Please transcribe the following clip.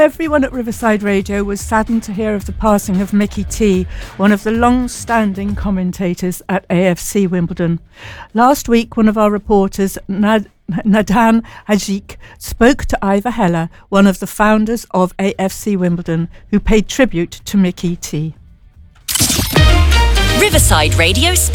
Everyone at Riverside Radio was saddened to hear of the passing of Mickey T, one of the long-standing commentators at AFC Wimbledon. Last week, one of our reporters, Nadan Hajik, spoke to Ivor Heller, one of the founders of AFC Wimbledon, who paid tribute to Mickey T. Riverside Radio Sport.